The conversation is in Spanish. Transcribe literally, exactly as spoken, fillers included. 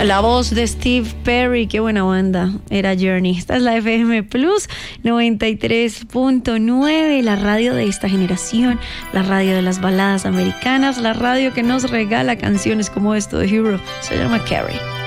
La voz de Steve Perry, qué buena banda, era Journey. Esta es la F M Plus noventa y tres punto nueve, la radio de esta generación, la radio de las baladas americanas, la radio que nos regala canciones como esto de Hero. Se llama Carrie.